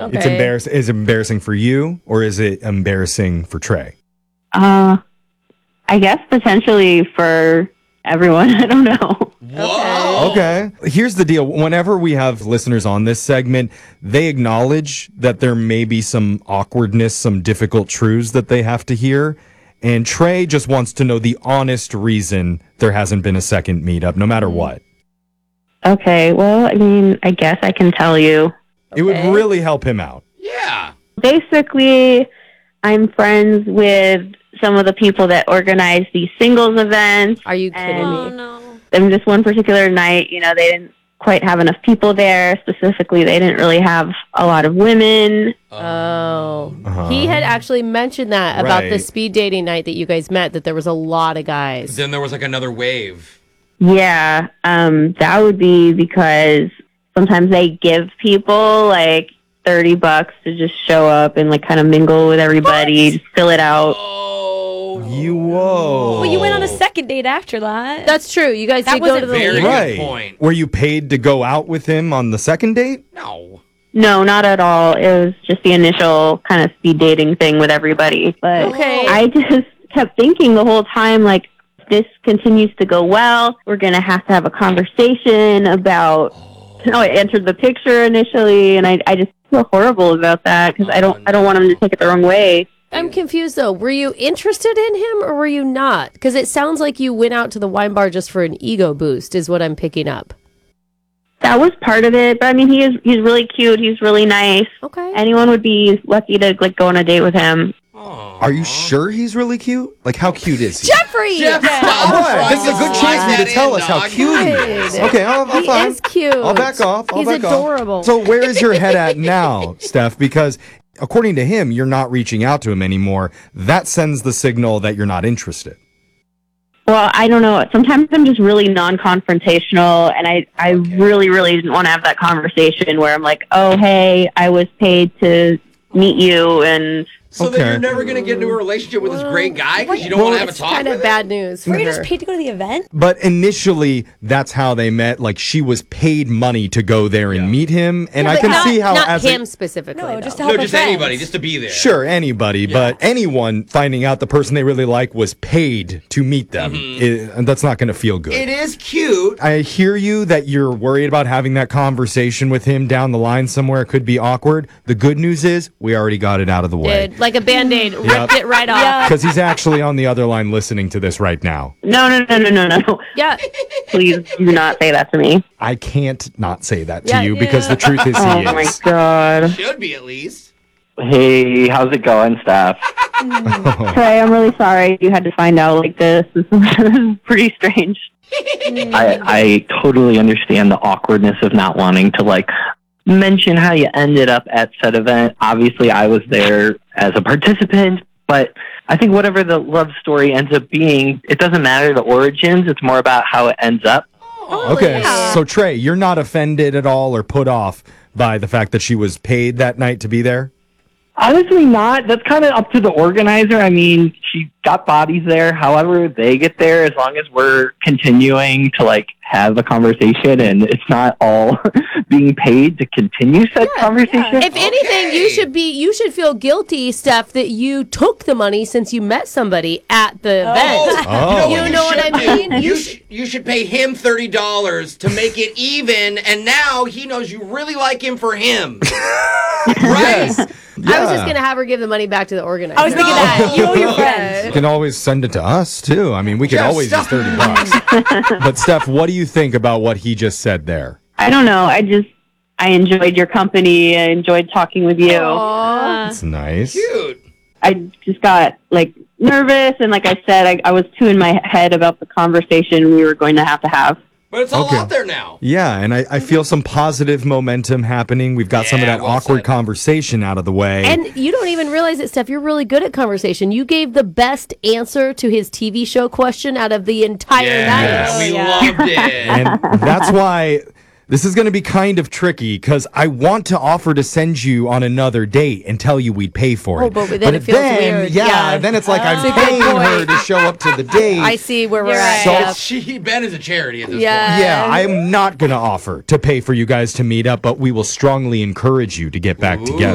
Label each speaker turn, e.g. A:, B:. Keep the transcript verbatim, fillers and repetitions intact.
A: Okay.
B: It's embarrassing. Is it embarrassing for you or is it embarrassing for Trey?
C: Uh, I guess potentially for everyone. I don't know.
D: Whoa.
B: Okay. Here's the deal. Whenever we have listeners on this segment, they acknowledge that there may be some awkwardness, some difficult truths that they have to hear. And Trey just wants to know the honest reason there hasn't been a second meetup, no matter what.
C: Okay, well, I mean, I guess I can tell you.
B: It would
A: Okay.
B: really help him out.
D: Yeah.
C: Basically, I'm friends with some of the people that organize these singles events.
A: Are you kidding
C: And-
A: me?
E: no.
C: And just one particular night, you know, they didn't quite have enough people there. Specifically, they didn't really have a lot of women.
A: Oh.
B: Uh-huh.
A: He had actually mentioned that about the
B: Right.
A: speed dating night that you guys met, that there was a lot of guys.
D: Then there was like another wave.
C: Yeah, um, that would be because sometimes they give people like thirty bucks to just show up and like kind of mingle with everybody, just fill it out.
D: Oh.
B: You, whoa.
E: Well, you went on a second date after that.
A: That's true. You guys
E: That
A: did go
E: wasn't
A: to the
D: Very
B: Right.
D: good point.
B: Were you paid to go out with him on the second date?
D: No.
C: No, not at all. It was just the initial kind of speed dating thing with everybody. But
A: Okay.
C: I just kept thinking the whole time, like, if this continues to go well, we're going to have to have a conversation about, you know, I entered the picture initially, and I, I just feel horrible about that because I don't, I don't want him to take it the wrong way.
A: I'm confused though. Were you interested in him or were you not? Because it sounds like you went out to the wine bar just for an ego boost, is what I'm picking up.
C: That was part of it, but I mean, he is, he's really cute. He's really nice.
A: Okay.
C: Anyone would be lucky to, like, go on a date with him.
D: Aw.
B: Are you sure he's really cute? Like, how cute is he?
E: Jeffrey!
D: Jeff,
E: Yeah.
D: stop.
B: What? This is a good
D: Slide
B: chance for you
D: that
B: to tell
D: in,
B: us how
D: dog.
B: cute he is. Okay, I'll, I'll
A: He
B: fine.
A: is cute.
B: I'll back off. I'll
A: He's
B: back
A: adorable.
B: off. So where is your head at now, Steph? Because according to him, you're not reaching out to him anymore. That sends the signal that you're not interested.
C: Well, I don't know. Sometimes I'm just really non-confrontational, and I, I really, really didn't want to have that conversation where I'm like, oh, hey, I was paid to meet you, and
D: So
B: Okay.
D: then you're never going to get into a relationship with this great guy because you don't
A: Well,
D: want to have a
A: it's
D: talk
A: kind
D: with
A: of
D: him?
A: bad news for
E: Were you
A: her.
E: just paid to go to the event?
B: But initially, that's how they met. Like, she was paid money to go there and
D: Yeah.
B: meet him. And
A: Yeah,
B: I
A: but
B: can
A: not,
B: see how
A: not
B: as
A: him
B: a,
A: specifically.
E: No,
A: though.
E: just to
D: No,
E: help
D: just
E: her friends.
D: anybody, just to be there.
B: Sure, anybody, but anyone finding out the person they really like was paid to meet them, it- and that's not going to feel good.
D: It is cute.
B: I hear you that you're worried about having that conversation with him down the line somewhere. It could be awkward. The good news is we already got it out of the way.
A: Did like a band-aid, ripped it right off.
E: Yeah.
B: Because he's actually on the other line listening to this right now.
C: no, no, no, no, no, no.
A: Yeah.
C: Please do not say that to me.
B: I can't not say that to
A: Yeah,
B: you because the truth is he
C: Oh, my
B: is.
C: God.
D: Should be at least.
F: Hey, how's it going, Steph?
C: Trey, I'm really sorry you had to find out like this. This is pretty strange.
F: I, I totally understand the awkwardness of not wanting to, like, mention how you ended up at said event. Obviously, I was there as a participant, but I think whatever the love story ends up being, it doesn't matter the origins. It's more about how it ends up.
B: Okay,
A: yeah.
B: so Trey, you're not offended at all or put off by the fact that she was paid that night to be there?
F: Honestly, not. That's kind of up to the organizer. I mean, she got bodies there. However, they get there, as long as we're continuing to, like, have a conversation and it's not all being paid to continue said conversation.
A: If anything, you
D: Okay.
A: should be you should feel guilty, Steph, that you took the money since you met somebody at the event.
B: Oh.
A: You know what I
D: should do?
A: mean?
D: You, sh- you should pay him thirty dollars to make it even, and now he knows you really like him for him. Right?
A: I was just gonna have her give the money back to the organizer.
E: I was thinking
D: No.
E: that. You owe your friends.
B: You can always send it to us, too. I mean, we could
D: Jeff,
B: always use
D: stop.
B: thirty bucks. But, Steph, what do you think about what he just said there?
C: I don't know. I just, I enjoyed your company. I enjoyed talking with you.
A: Aw.
B: It's nice.
D: Cute.
C: I just got, like, nervous. And like I said, I, I was too in my head about the conversation we were going to have to have.
D: But it's all
B: Okay.
D: out there now.
B: Yeah, and I, I feel some positive momentum happening. We've got some of
D: Yeah,
B: that
D: well
B: awkward
D: said.
B: conversation out of the way.
A: And you don't even realize it, Steph. You're really good at conversation. You gave the best answer to his T V show question out of the entire
D: Yeah,
A: night.
D: we
E: Yeah.
D: loved it.
B: And that's why this is going to be kind of tricky because I want to offer to send you on another date and tell you we'd pay for
A: Oh,
B: it.
A: but then it feels weird.
B: Yeah,
A: Yeah.
B: then it's like
A: That's a
B: I'm
A: good
B: paying her
A: point.
B: to show up to the date.
A: I see where we're
E: You're
A: at.
E: right.
B: So-
A: Steph.
D: she, Ben is a charity at this
A: Yeah.
D: point.
B: Yeah, I'm not going to offer to pay for you guys to meet up, but we will strongly encourage you to get back
D: Ooh.
B: together.